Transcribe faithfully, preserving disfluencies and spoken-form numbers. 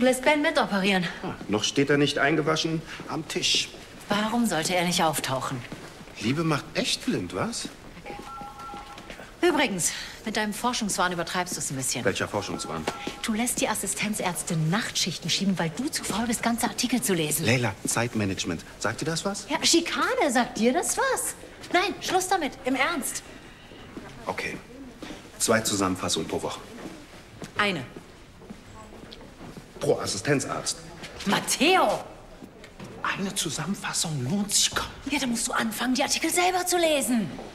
Du lässt Ben mitoperieren. Ah, noch steht er nicht eingewaschen am Tisch. Warum sollte er nicht auftauchen? Liebe macht echt blind, was? Übrigens, mit deinem Forschungswahn übertreibst du es ein bisschen. Welcher Forschungswahn? Du lässt die Assistenzärztin Nachtschichten schieben, weil du zu faul bist, ganze Artikel zu lesen. Leila, Zeitmanagement. Sagt dir das was? Ja, Schikane, sagt dir das was? Nein, Schluss damit, im Ernst. Okay. Zwei Zusammenfassungen pro Woche. Eine. Pro Assistenzarzt. Matteo! Eine Zusammenfassung lohnt sich kaum. Ja, dann musst du anfangen, die Artikel selber zu lesen.